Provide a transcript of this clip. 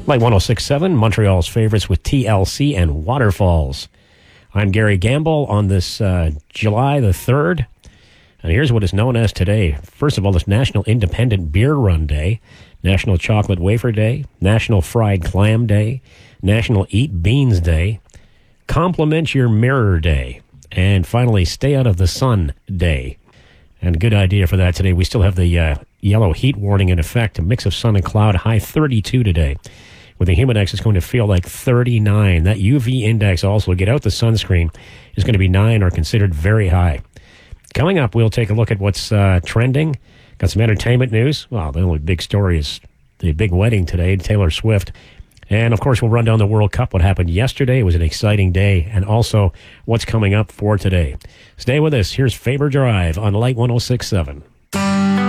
Light 106.7, Montreal's favorites with TLC and Waterfalls. I'm Gary Gamble on this July the 3rd. And here's what is known as today. First of all, it's National Independent Beer Run Day, National Chocolate Wafer Day, National Fried Clam Day, National Eat Beans Day, Compliment Your Mirror Day, and finally, Stay Out of the Sun Day. And a good idea for that today. We still have the yellow heat warning in effect, a mix of sun and cloud, high 32 today. With the Humidex, it's going to feel like 39. That UV index also, get out the sunscreen, is going to be 9 or considered very high. Coming up, we'll take a look at what's trending. Got some entertainment news. Well, the only big story is the big wedding today, Taylor Swift. And, of course, we'll run down the World Cup, what happened yesterday. It was an exciting day. And also what's coming up for today. Stay with us. Here's Faber Drive on Light 106.7.